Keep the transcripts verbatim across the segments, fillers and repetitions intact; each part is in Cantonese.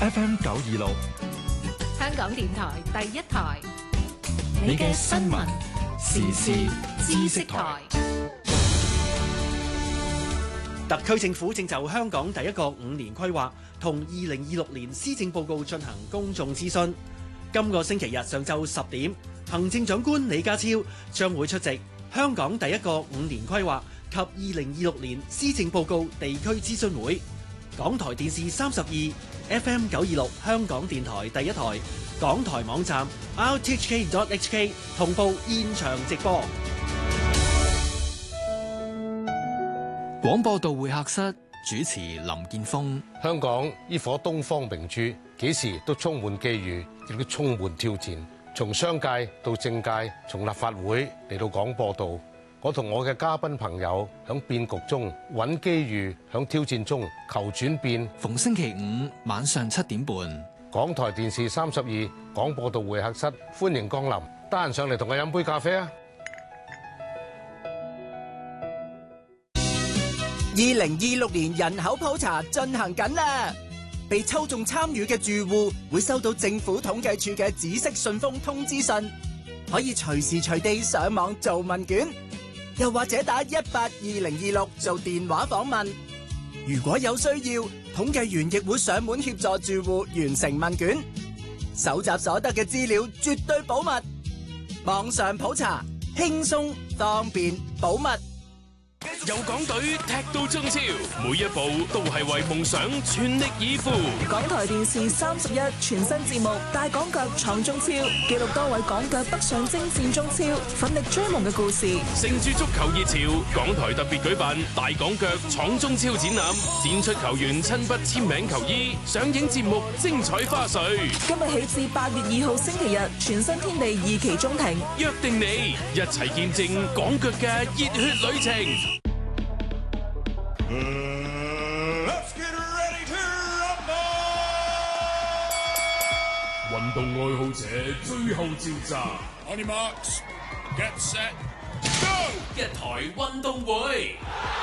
F M 九二六， 香港電台第一台， 你嘅新聞時事知識台。 特區政府正就香港第一個五年規劃同二零二六年施政報告進行公眾諮詢。今個星期日上晝十點，行政長官李家超將會出席香港第一個五年規劃及二零二六年施政報告地區諮詢會。港台電視三十二 F M 九二六香港電台第一台，港台網站 r t h k dot h k 同步現場直播。 廣播道會客室主持林建峰。 香港呢顆東方明珠，幾時都充滿機遇，亦都充滿挑戰。從商界到政界，從立法會嚟到廣播道，我同我嘅嘉賓朋友響變局中揾機遇，響挑戰中求轉變。 逢星期五晚上七點半， 港台電視三十二廣播道會客室，歡迎降臨。得閒上嚟同我飲杯咖啡啊！ 二零二六年人口普查進行緊啦，被抽中參與嘅住戶會收到政府統計處嘅紫色信封通知信，可以隨時隨地上網做問卷，又或者打一八二零二六做電話訪問。如果有需要，統計員亦會上門協助住戶完成問卷，搜集所得嘅資料絕對保密。網上普查輕鬆方便保密。 由港隊踢到中超，每一步都係為夢想全力以赴。 港台電視三十一全新節目《大港腳闖中超》，記錄多位港腳北上征戰中超、奮力追夢嘅故事。 乘住足球熱潮，港台特別舉辦《大港腳闖中超》展覽，展出球員親筆簽名球衣，上映節目精彩花絮。 今日起至八月二號星期日，全新天地二期中庭， 約定你一齊見證港腳嘅熱血旅程。 Let's get ready to rumble！ 運動愛好者最後召集 On your marks, get set, go！ 一台運動會。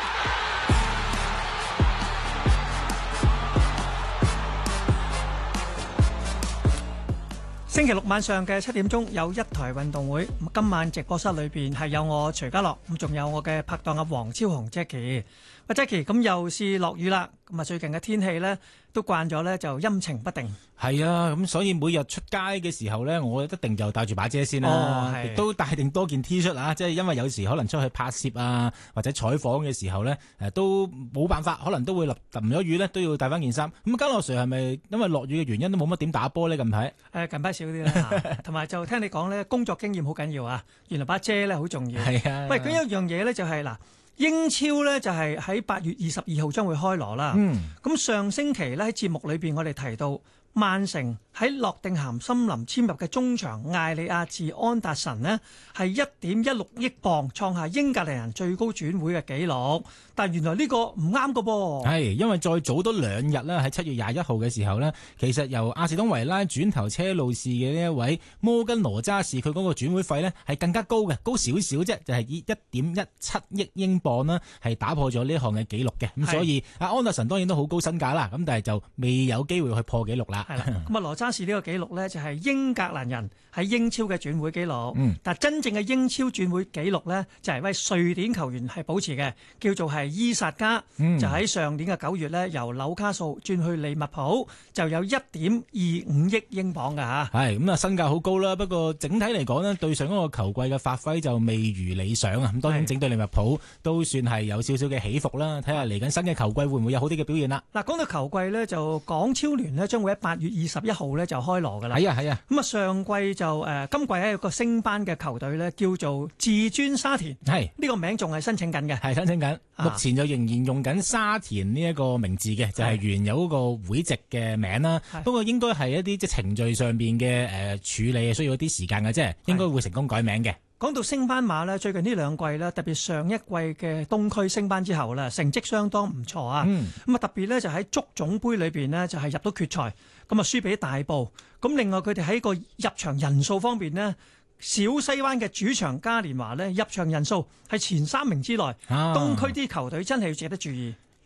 星期六晚上嘅七點鐘有一台運動會，今晚直播室裏邊係有我徐家樂，咁仲有我嘅拍檔阿黃超雄 Jackie。喂 Jackie，咁又是落雨啦，咁啊最近嘅天氣咧都慣咗咧就陰晴不定。 係啊，咁所以每日出街嘅時候咧，我一定就帶住把遮先啦，亦、哦、都帶定多件 T 恤啊，即係因為有時可能出去拍攝啊或者採訪嘅時候咧，誒都冇辦法，可能都會淋淋咗雨咧，都要帶翻件衫。咁家樂 Sir 係咪因為落雨嘅原因都冇乜點打波咧？近排誒近排少啲啦，同埋就聽你講咧，工作經驗好緊要啊，原來把遮咧好重要。係啊，喂，咁一樣嘢咧就係、是、嗱。英超咧就係喺八月二十二號將會開鑼啦。咁、嗯、上星期咧喺節目裏邊我哋提到曼城喺諾定咸森林簽入嘅中場艾利亞治安達臣呢係一點一六億鎊，創下英格蘭人最高轉會嘅紀錄。但係原來呢個唔啱㗎噃。係因為再早多兩日咧，喺七月廿一號嘅時候呢，其實由阿士東維拉轉投車路士嘅呢一位摩根羅渣士，佢嗰個轉會費呢係更加高嘅，高少少啫，就係、是、以一點一七億英鎊呢係打破咗呢一項嘅紀錄嘅。咁所以阿安達臣當然都好高身價啦，咁但係就未有機會去破紀錄啦。係啦，咁啊羅渣士呢個紀錄呢，就係英格蘭人喺英超嘅轉會紀錄。嗯，但係真正嘅英超轉會紀錄呢，就係位瑞典球員係保持嘅，叫做係伊薩加。嗯、就喺上年嘅九月呢，由紐卡素轉去利物浦，就有一點二五億英鎊㗎嚇。係咁啊，身價好高啦。不過整體嚟講呢，對上一個球季嘅發揮就未如理想啊。咁當然整對利物浦都算係有少少嘅起伏啦。睇下嚟緊新嘅球季會唔會有好啲嘅表現啦。嗱，講到球季呢，就港超聯呢將會喺八月二十一號呢就開鑼㗎啦。係啊係啊。咁啊上季就誒、呃、今季咧有個升班嘅球隊呢，叫做至尊沙田。係呢、呢個名仲係申請緊嘅。係申請緊、啊。目前就仍然用緊沙田呢一個名字嘅，就係、是、原有嗰個會籍嘅名啦。不過應該係一啲即係程序上邊嘅誒處理需要一啲時間嘅啫，應該會成功改名嘅。講到升班馬呢，最近呢兩季呢，特別上一季嘅東區升班之後呢，成績相當唔錯啊。咁、嗯、啊特別呢，就喺足總杯裏邊呢，就係入到決賽，咁啊輸俾大埔。咁另外佢哋喺個入場人數方面呢，小西灣嘅主場嘉年華呢，入場人數係前三名之內。啊、東區啲球隊真係要值得注意。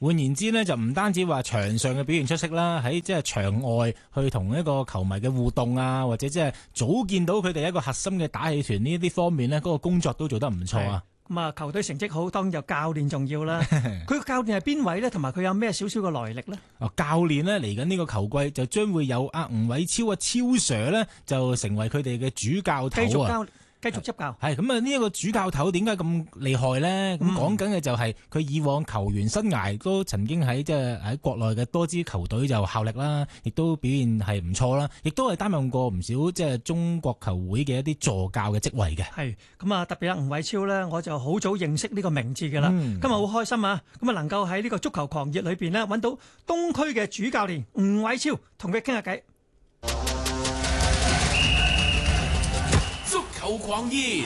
換言之呢，就唔單止話場上嘅表現出色啦，喺即係場外去同一個球迷嘅互動啊，或者即係組建到佢哋一個核心嘅打氣團呢一啲方面呢，嗰個工作都做得唔錯啊。 咁啊，球隊成績好，當然就教練重要啦。佢個教練係邊位呢？同埋佢有咩少少嘅來歷呢？ 哦，教練呢嚟緊呢個球季就將會有阿吳偉超啊超 Sir 呢，就成為佢哋嘅主教頭啊。 繼續執教係咁啊！呢一個主教頭點解咁厲害呢？咁講緊嘅就係佢以往球員生涯都曾經喺即係喺國內嘅多支球隊就效力啦，亦都表現係唔錯啦，亦都係擔任過唔少即係中國球會嘅一啲助教嘅職位嘅。係咁啊！特別係吳偉超呢，我就好早認識呢個名字㗎啦。嗯、今日好開心啊！咁啊，能夠喺呢個足球狂熱裏邊呢，揾到東區嘅主教練吳偉超，同佢傾下偈。 球狂熱，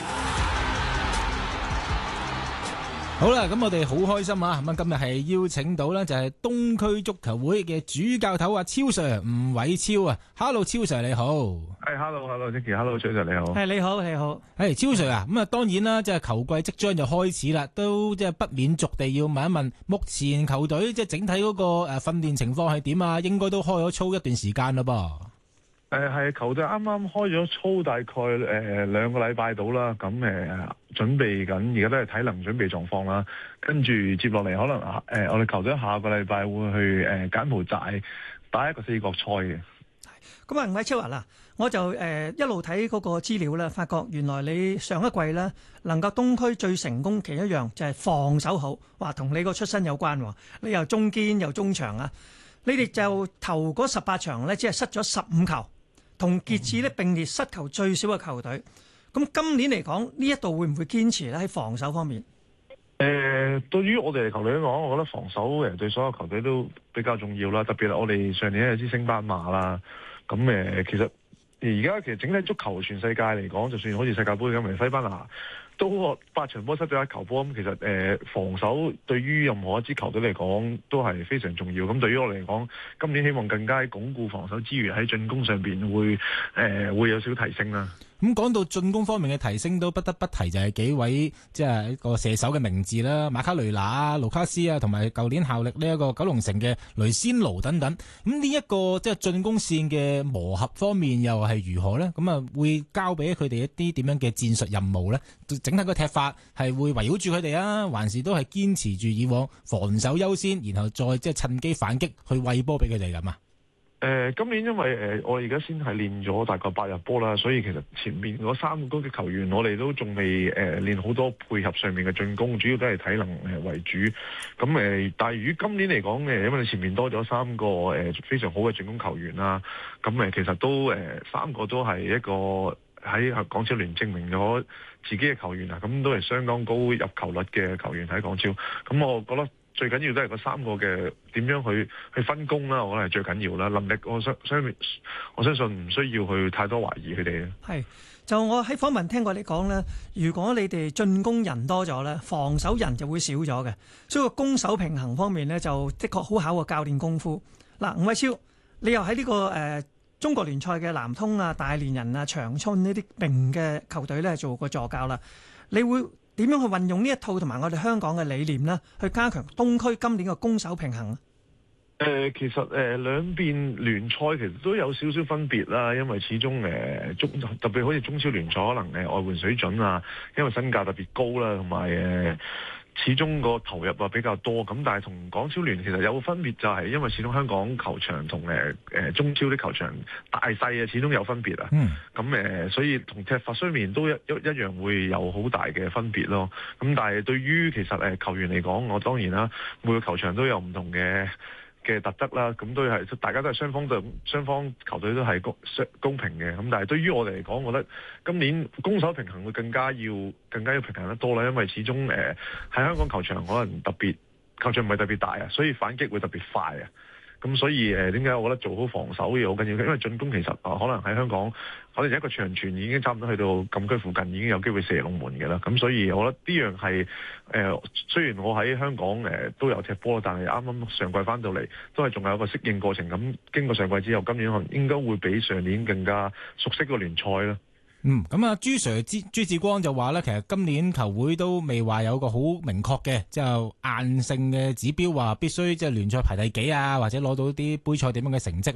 好啦，咁我哋好開心啊！咁今日係邀請到呢，就係東區足球會嘅主教頭啊，超 Sir 吳偉超啊 ，Hello 超 Sir 你好， 係 Hello，Hello，Jackie，Hello 超 Sir 你好， 係你好，你好， 係超 Sir 啊！咁啊，當然啦，即係球季即將就開始啦，都即係不免俗地要問一問，目前球隊即係整體嗰個誒訓練情況係點啊？應該都開咗操一段時間啦噃。 誒係球隊啱啱開咗操，大概誒、呃、兩個禮拜到啦。咁誒、呃、準備緊，而家都係體能準備狀況啦。跟住接落嚟，可能誒、呃、我哋球隊下個禮拜會去誒、呃、柬埔寨打一個四國賽嘅。 咁啊，吳偉超啊，嗱，我就誒、呃、一路睇嗰個資料咧，發覺原來你上一季咧能夠東區最成功其一樣就係防守好，話同你個出身有關喎。你又中堅又中場啊，你哋就頭嗰十八場咧，只係失咗十五球。同傑志咧並列失球最少嘅球隊，咁今年嚟講呢一度會唔會堅持咧喺防守方面？ 誒、呃，對於我哋球隊嚟講，我覺得防守誒對所有球隊都比較重要啦。特別係我哋上年有支升班馬啦，咁誒、呃、其實而家其實整體足球全世界嚟講，就算好似世界盃咁，嚟西班牙都八場波失咗一球波，咁其實誒、呃、防守對於任何一支球隊嚟講都係非常重要。咁對於我嚟講，今年希望更加鞏固防守之餘，喺進攻上邊會誒、呃、會有少提升啦。 咁講到進攻方面嘅提升，都不得不提就係幾位即係一個射手嘅名字啦，馬卡雷拿啊、盧卡斯啊，同埋舊年效力呢一個九龍城嘅雷仙奴等等。咁呢一個即係進攻線嘅磨合方面又係如何呢？咁啊會交俾佢哋一啲點樣嘅戰術任務呢？整體個踢法係會圍繞住佢哋啊，還是都係堅持住以往防守優先，然後再即係趁機反擊去餵波俾佢哋咁啊？ 誒、呃、今年因為誒、呃、我哋而家先係練咗大概八日波啦，所以其實前面嗰三個嘅球員我哋都仲未誒練好多配合上面嘅進攻，主要都係體能誒為主。咁誒、呃，但係如果今年嚟講誒，因為你前面多咗三個誒、呃、非常好嘅進攻球員啦，咁誒、呃、其實都誒、呃、三個都係一個喺港超聯證明咗自己嘅球員啊，咁都係相當高入球率嘅球員喺港超。咁我覺得最緊要都係嗰三個嘅點樣去去分工啦，我覺得係最緊要啦。能力我相相我相信唔需要去太多懷疑佢哋。 係，就我喺訪問聽過你講咧，如果你哋進攻人多咗咧，防守人就會少咗嘅，所以個攻守平衡方面咧，就的確好考個教練功夫。嗱，吳偉超，你又喺呢、這個誒、呃、中國聯賽嘅南通啊、大連人啊、長春呢啲名嘅球隊咧做過助教啦，你會點樣去運用呢一套同埋我哋香港嘅理念呢，去加強東區今年嘅攻守平衡？ 誒、呃，其實誒、呃、兩邊聯賽其實都有少少分別啦，因為始終誒、呃、中特別好似中超聯賽可能誒、呃、外援水準啊，因為身價特別高啦，同埋誒始終個投入啊比較多。咁但係同港超聯其實有個分別，就係因為始終香港球場同誒誒中超啲球場大細啊，始終有分別啊。嗯。咁誒、呃，所以同踢法上面都一一一樣會有好大嘅分別咯。咁但係對於其實誒、呃、球員嚟講，我當然啦，每個球場都有唔同嘅嘅特質啦，咁都係大家都係雙方對雙方球隊都係公公平嘅。咁但係對於我哋嚟講，我覺得今年攻守平衡會更加要更加要平衡得多啦，因為始終誒喺香港球場可能特別球場唔係特別大啊，所以反擊會特別快啊。咁所以誒點解我覺得做好防守嘢好緊要？因為進攻其實啊、呃，可能喺香港，可能一個長傳已經差唔多去到禁區附近，已經有機會射龍門嘅啦。咁所以我覺得呢樣係誒、呃，雖然我喺香港誒、呃、都有踢波，但係啱啱上季翻到嚟都係仲有一個適應過程。咁經過上季之後，今年可能應該會比上年更加熟悉個聯賽啦。 嗯，咁啊，朱 Sir 朱朱志光就話咧，其實今年球會都未話有個好明確嘅即係硬性嘅指標，話必須即係聯賽排第幾啊，或者攞到啲杯賽點樣嘅成績